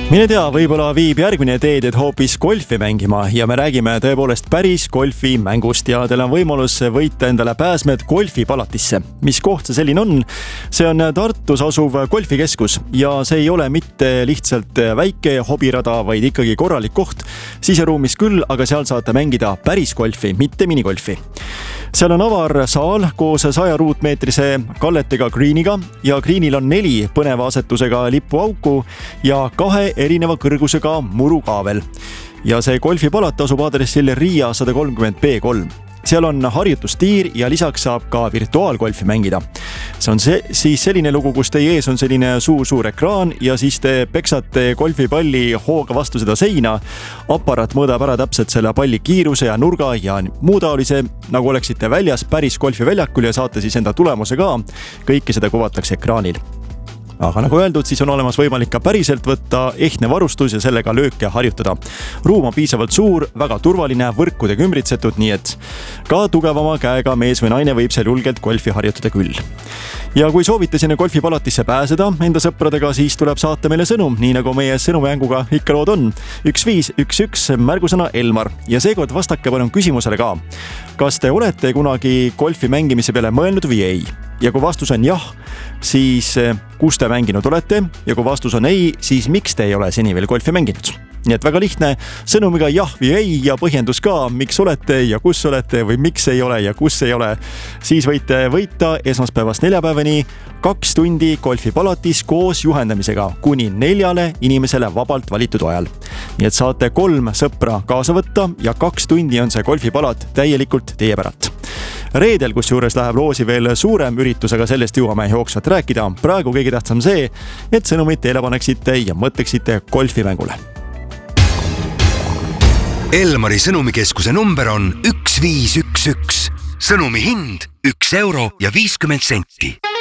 Mine tea, võib-olla viib järgmine teed, et hoopis golfi mängima ja me räägime tõepoolest päris golfi mängust ja teil on võimalus võita endale pääsmed golfipalatisse. Mis koht see selline on? See on Tartus asuv golfikeskus ja see ei ole mitte lihtsalt väike hobirada, vaid ikkagi korralik koht. Siseruumis küll, aga seal saate mängida päris golfi, mitte minigolfi. Seal on avar saal koos 100 ruutmeetrise kalletega greeniga ja greenil on 4 põneva asetusega lipuauku ja 2 erineva kõrgusega murukaabel. Ja see golfipalat asub aadressil Riia 130B3. Seal on harjutustiir ja lisaks saab ka virtuaalgolfi mängida. See on siis selline lugu, kus teie ees on selline suur ekraan ja siis te peksate golfipalli hooga vastu seda seina. Aparaat mõõdab ära täpselt selle palli kiiruse ja nurga ja muu taolise, nagu oleksite väljas päris golfiväljakul ja saate siis enda tulemuse ka. Kõike seda kuvatakse ekraanil. Aga nagu öeldud, siis on olemas võimalik ka päriselt võtta ehtne varustus ja sellega lööke harjutada. Ruum on piisavalt suur, väga turvaline, võrkudega ümbritsetud, nii et ka tugevama käega mees või naine võib seal julgelt golfi harjutada küll. Ja kui soovite sinna golfipalatisse pääseda enda sõpradega, siis tuleb saata meile sõnum, nii nagu meie sõnumänguga ikka lood on. 1511 märgusõna Elmar ja seekord vastake palun küsimusele ka. Kas te olete kunagi golfi mängimise peale mõelnud või ei? Ja kui vastus on jah, siis kus te mänginud olete ja kui vastus on ei, siis miks te ei ole seni veel golfi mänginud? Nii et väga lihtne sõnumiga jah või ei ja põhjendus ka, miks olete ja kus olete või miks ei ole ja kus ei ole. Siis võite võita esmaspäevast neljapäevani 2 tundi golfipalatis koos juhendamisega kuni 4 inimesele vabalt valitud ajal. Nii et saate 3 sõpra kaasa võtta ja 2 tundi on see golfipalat täielikult teie päralt. Reedel, kus juures läheb loosi veel suurem üritus, aga sellest jõuame jooksvalt rääkida. Praegu kõige tähtsam see, et sõnumid teile paneksite ja mõtleksite golfimängule. Elmari sõnumikeskuse number on 1511. Sõnumi hind 1 euro ja 50 senti.